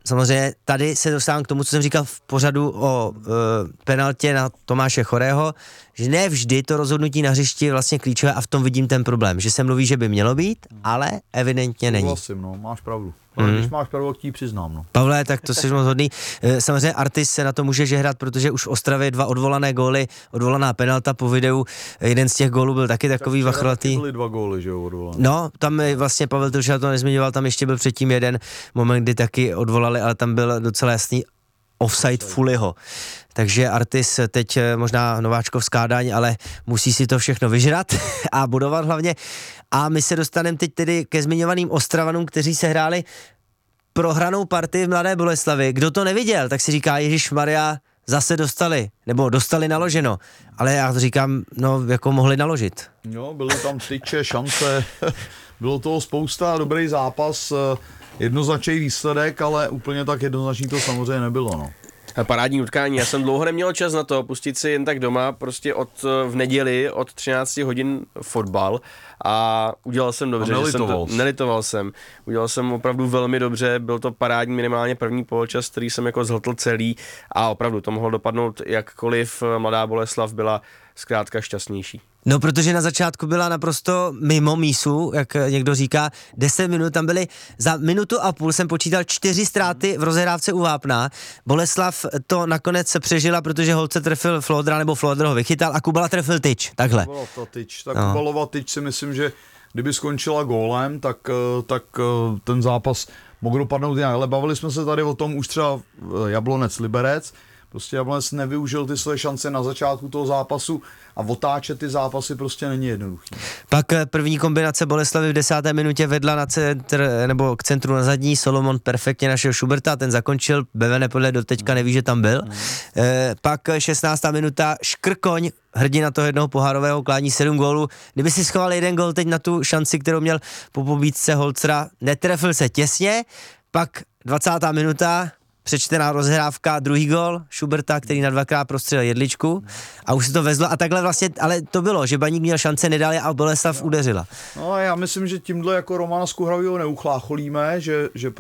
samozřejmě tady se dostávám k tomu, co jsem říkal v pořadu o penaltě na Tomáše Chorého, že ne vždy to rozhodnutí na hřišti je vlastně klíčové a v tom vidím ten problém, že se mluví, že by mělo být, ale evidentně není. Vlastně, no, máš pravdu. Když máš pravdu, tak ti přiznám, no. Pavle, tak to jsi moc hodný. Samozřejmě Artis se na to může žehrat, protože už v Ostravě 2 odvolané góly, odvolaná penalta po videu, jeden z těch gólů byl taky takový vachlatý. Byly 2 góly, že jo, odvolané. No, tam vlastně Pavel Tršel to nezmiňoval, tam ještě byl předtím jeden moment, kdy taky odvolali, ale tam byl docela jasný offside Fuliho. Takže Artis teď možná nováčkovská daň, ale musí si to všechno vyžrat a budovat hlavně. A my se dostaneme teď tedy ke zmiňovaným Ostravanům, kteří se hráli prohranou partii v Mladé Boleslavi. Kdo to neviděl, tak si říká, ježišmarja, zase dostali naloženo. Ale já to říkám, no jako mohli naložit. Jo, byly tam tyče, šance, bylo toho spousta, dobrý zápas, jednoznačný výsledek, ale úplně tak jednoznačný to samozřejmě nebylo, no. Parádní utkání, já jsem dlouho neměl čas na to pustit si jen tak doma, prostě v neděli od 13 hodin fotbal a udělal jsem dobře. Nelitoval jsem. Udělal jsem opravdu velmi dobře, byl to parádní minimálně první poločas, který jsem jako zhltl celý a opravdu to mohlo dopadnout jakkoliv, Mladá Boleslav byla zkrátka šťastnější. No, protože na začátku byla naprosto mimo mísu, jak někdo říká, 10 minut, tam byly za minutu a půl jsem počítal 4 ztráty v rozehrávce u Vápna. Boleslav to nakonec se přežila, protože Holce trefil Flodra, nebo Flodr ho vychytal a Kubala trefil tyč, takhle. Kubalova tyč si myslím, že kdyby skončila gólem, tak ten zápas mohl dopadnout jinak, ale bavili jsme se tady o tom už třeba Jablonec Liberec. Prostě Jablonec nevyužil ty své šance na začátku toho zápasu a otáčet ty zápasy prostě není jednoduchý. Pak první kombinace Boleslavy v 10. minutě vedla na centr, nebo k centru na zadní, Solomon perfektně našel Schuberta, ten zakončil, Bevene podle doteďka neví, že tam byl. Pak 16. minuta Škrkoň, hrdina toho jednoho pohárového klání 7 gólů. Kdyby si schoval jeden gól teď na tu šanci, kterou měl po pobídce Holcera, netrefil se těsně, pak 20. minuta, přečtená rozhrávka, druhý gól Schuberta, který na 2krát prostřelil jedličku a už se to vezlo a takhle vlastně, ale to bylo, že Baník měl šance, nedali a Boleslav udeřila. No a já myslím, že tímhle jako Romana Skuhravýho neuchlácholíme, že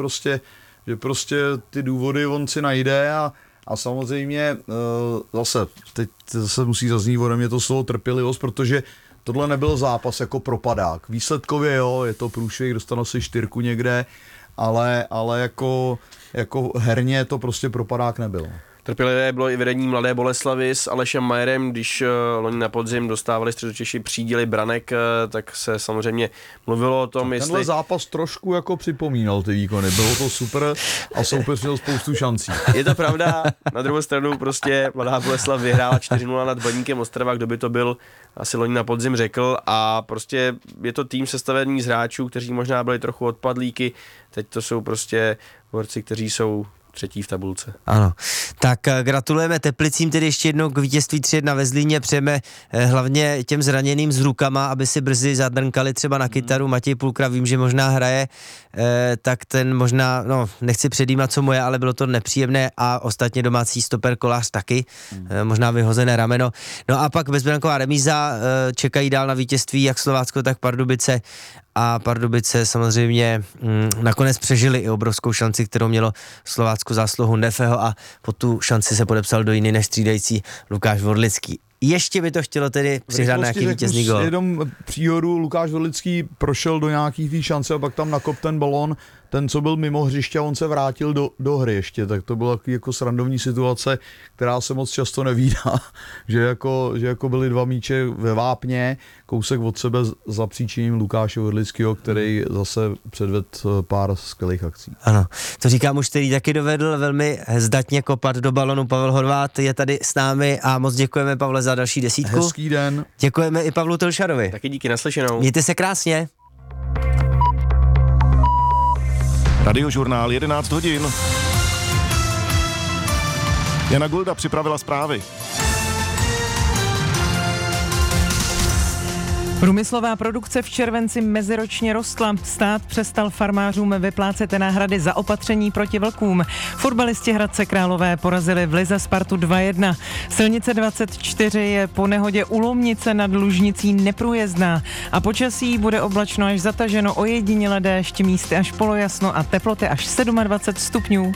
prostě ty důvody on si najde a samozřejmě teď zase musí zaznít ode mě to slovo trpělivost, protože tohle nebyl zápas jako propadák. Výsledkově jo, je to průšvih, dostanu si 4 někde, ale jako herně to prostě propadák nebyl. Trpělivé bylo i vedení Mladé Boleslavy s Alešem Majerem, když loni na podzim dostávali Středočeši příděly branek, tak se samozřejmě mluvilo o tom, jestli... Tenhle zápas trošku jako připomínal ty výkony, bylo to super a soupeř měl spoustu šancí. Je to pravda, na druhou stranu prostě Mladá Boleslav vyhrála 4-0 nad Baníkem Ostrava, kdo by to byl, asi loni na podzim řekl, a prostě je to tým sestavený z hráčů, kteří možná byli trochu odpadlíky, teď to jsou prostě borci, kteří jsou třetí v tabulce. Ano, tak gratulujeme Teplicím tedy ještě jednou k vítězství 3-1 ve Zlíně, přejeme hlavně těm zraněným s rukama, aby si brzy zadrnkali třeba na kytaru. Matěj Pulkra vím, že možná hraje, tak ten možná, no nechci předjímat, co mu je, ale bylo to nepříjemné a ostatně domácí stoper Kolář taky, možná vyhozené rameno. No a pak bezbranková remíza, čekají dál na vítězství jak Slovácko, tak Pardubice. A Pardubice samozřejmě nakonec přežili i obrovskou šanci, kterou mělo Slovácku zásluhu Nefeho a po tu šanci se podepsal do jiný než střídající Lukáš Vorlický. Ještě by to chtělo tedy přihrát nějaký vítězný gól. Jenom příhodu Lukáš Vorlický prošel do nějakých té šance a pak tam nakop ten balón, ten, co byl mimo hřiště, a on se vrátil do hry ještě, tak to byla jako srandovní situace, která se moc často nevídá, že jako byly 2 míče ve Vápně, kousek od sebe za příčiním Lukáše Vorlického, který zase předvedl pár skvělých akcí. Ano, to říkám už, který taky dovedl velmi zdatně kopat do balonu. Pavel Horváth je tady s námi a moc děkujeme, Pavle, za další 10. Hezký den. Děkujeme i Pavlu Tolšarovi. Taky díky, naslyšenou. Mějte se krásně. Radiožurnál 11 hodin. Jana Golda připravila zprávy. Průmyslová produkce v červenci meziročně rostla. Stát přestal farmářům vyplácet náhrady za opatření proti vlkům. Fotbalisti Hradce Králové porazili v lize Spartu 2-1. Silnice 24 je po nehodě u Lomnice nad Lužnicí neprůjezdná a počasí bude oblačno až zataženo, ojediněle déšť, místy až polojasno a teploty až 27 stupňů.